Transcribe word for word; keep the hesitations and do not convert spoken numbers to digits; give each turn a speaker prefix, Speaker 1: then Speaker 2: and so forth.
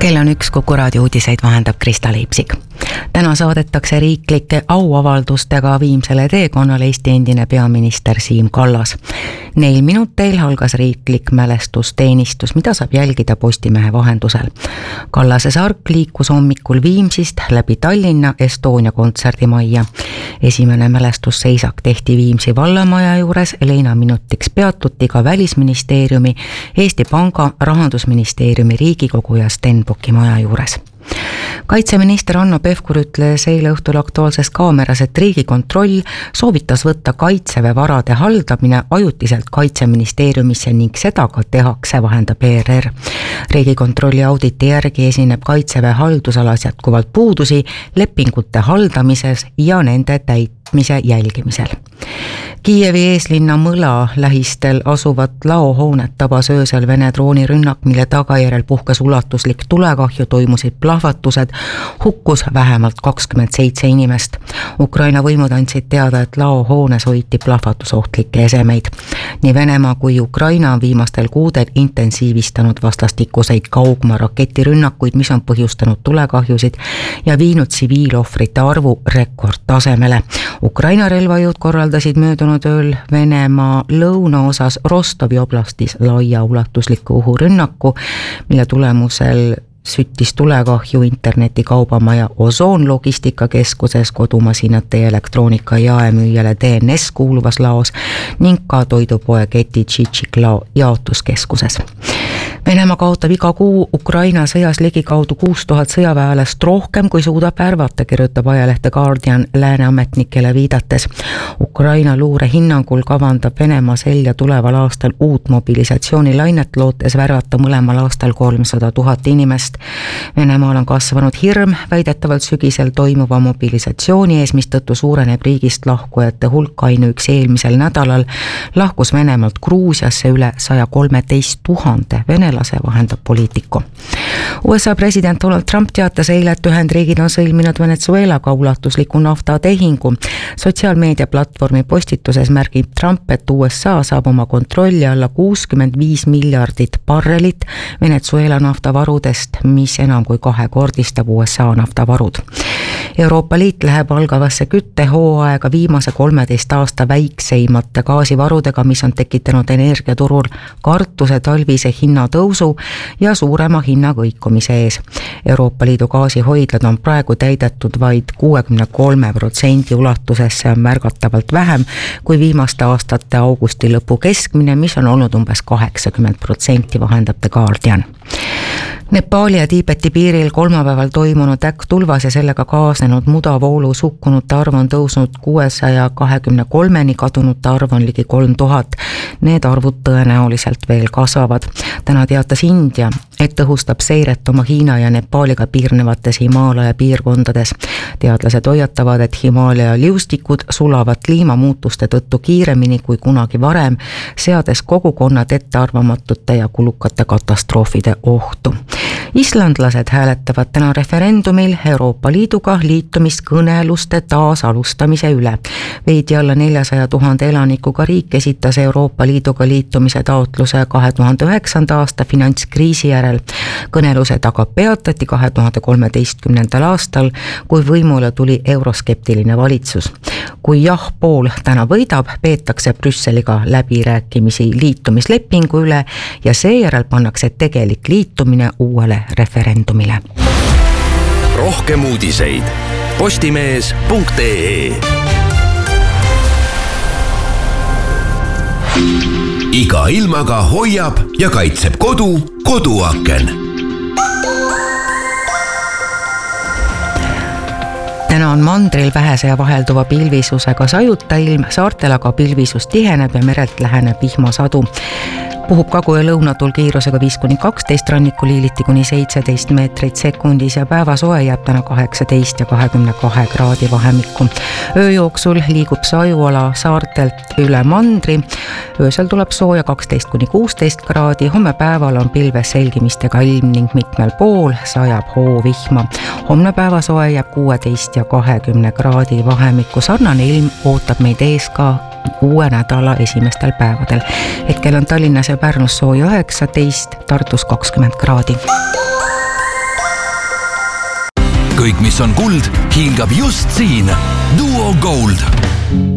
Speaker 1: Kell on üks, Kuku raadio uudiseid vahendab Krista Liipsik. Täna saadetakse riiklike auavaldustega viimsele teekonnale Eesti endine peaminister Siim Kallas. Neil minuteil algas riiklik mälestusteenistus, mida saab jälgida Postimehe vahendusel. Kallase sark liikus hommikul Viimsist läbi Tallinna Estonia kontserdimajja. Esimene mälestusseisak tehti Viimsi vallamaja juures, leina minutiks peatuti ka Välisministeeriumi, Eesti Panga, Rahandusministeeriumi, Riigikogu ja Stenbocki maja juures. Kaitseminister Hanno Pevkur ütles eile õhtul Aktuaalses Kaameras, et Riigikontroll soovitas võtta Kaitseväe varade haldamine ajutiselt Kaitseministeeriumisse ning seda ka tehakse, vahendab E R R. Riigikontrolli auditi järgi esineb Kaitseväe haldusalas jätkuvalt puudusi lepingute haldamises ja nende täitmise jälgimisel. Kiievi eeslinna Mõla lähistel asuvat laohoonet tabas öösel Vene droonirünnak, mille tagajärjel puhkes ulatuslik tulekahju, toimusid plahvatused, hukkus vähemalt kakskümmend seitse inimest. Ukraina võimud andsid teada, et laohoones hoiti plahvatusohtlikke esemeid. Nii Venemaa kui Ukraina on viimastel kuudel intensiivistanud vastastikuseid kaugmaa raketirünnakuid, mis on põhjustanud tulekahjusid ja viinud tsiviilohvrite arvu rekordtasemele. Ukraina relvajõud korraldasid möödunud ööl Venemaa lõunaosas Rostovi oblastis laia ulatusliku õhurünnaku, mille tulemusel süttis tulekahju internetikaubamaja Ozon logistikakeskuses, kodumasinate ja elektroonika jaemüüjale D N S kuuluvas laos ning ka toidupoe keti Tšitšiklao jaotuskeskuses. Venemaa kaotab iga kuu Ukraina sõjas ligikaudu kuus tuhat sõjaväelast rohkem, kui suudab värvata, kirjutab ajalehte Guardian lääne ametnikele viidates. Ukraina luure hinnangul kavandab Venemaa selja tuleval aastal uut mobilisatsioonilainet, lootes värvata mõlemal aastal kolmsada tuhat inimest. Venemaal on kasvanud hirm väidetavalt sügisel toimuva mobilisatsiooni ees, mistõttu suureneb riigist lahkujate hulk. Ainuüksi eelmisel nädalal lahkus Venemaalt Gruusiasse üle saja kolmeteist tuhande venelase, vahendab Politico. U S A president Donald Trump teatas eile, et Ühendriigid on sõlminud Venezuelaga ulatusliku naftatehingu. Sotsiaalmeedia platvormi postituses märgib Trump, et U S A saab oma kontrolli alla kuuskümmend viis miljardit barrelit Venezuela naftavarudest, mis enam kui kahekordistab U S A naftavarud. Euroopa Liit läheb algavasse küttehooaega viimase kolmeteist aasta väikseimate gaasivarudega, mis on tekitanud energiaturul kartuse talvise hinnatõusu ja suurema hinnakõikumise ees. Euroopa Liidu gaasihoidlad on praegu täidetud vaid kuuekümne kolme protsendi ulatuses, see on märgatavalt vähem kui viimaste aastate augusti lõpu keskmine, mis on olnud umbes kaheksakümmend protsenti, vahendab The Guardian. Nepaali ja Tiibeti piiril kolmapäeval toimunud äkktulvas ja sellega kaasnenud mudavoolus hukkunute arv on tõusnud kuuesaja kahekümne kolmeni, kadunute arv on ligi kolm tuhat. Need arvud tõenäoliselt veel kasvavad. Täna teatas India, et tõhustab seiret oma Hiina ja Nepaaliga piirnevates Himaalaja piirkondades. Teadlased hoiatavad, et Himaalaja liustikud sulavad kliimamuutuste tõttu kiiremini kui kunagi varem, seades kogukonnad ettearvamatute ja kulukate katastroofide ohtu. Islandlased hääletavad täna referendumil Euroopa Liiduga liitumiskõneluste taasalustamise üle. Veidi alla neljasaja tuhande elanikuga riik esitas Euroopa Liiduga liitumise taotluse kahe tuhande üheksanda aasta finantskriisi järel. Kõnelused aga peatati kahe tuhande kolmeteistkümnendal aastal, kui võimule tuli euroskeptiline valitsus. Kui jah pool täna võidab, peetakse Brüsseliga läbirääkimisi liitumislepingu üle ja seejärel pannakse tegelik liitumine uuele referendumile.
Speaker 2: Rohkem uudiseid postimees punkt ee. Iga ilmaga hoiab ja kaitseb kodu koduaken.
Speaker 1: Täna on mandril vähese ja vahelduva pilvisusega sajuta ilm, saartel aga pilvisus tiheneb ja merelt läheneb vihmasadu. Puhub kagu- ja lõunatul kiirusega viis kuni kaksteist, rannikuliiliti kuni seitseteist meetrit sekundis ja päevasoe jääb täna kaheksateist ja kahekümne kahe kraadi vahemikku. Öö jooksul liigub sajuala saartelt üle mandri. Öösel tuleb sooja kaksteist kuni kuusteist kraadi, homme päeval on pilves selgimistega ilm ning mitmel pool sajab hoovihma. Homne päevasoe jääb kuueteist ja kahekümne kraadi vahemikku. Sarnane ilm ootab meid ees ka uue nädala esimestel päevadel. Hetkel on Tallinnas ja Pärnus sooja üheksateist, Tartus kakskümmend kraadi.
Speaker 3: kõik, mis on kuld, hingab just siin. Duo Gold.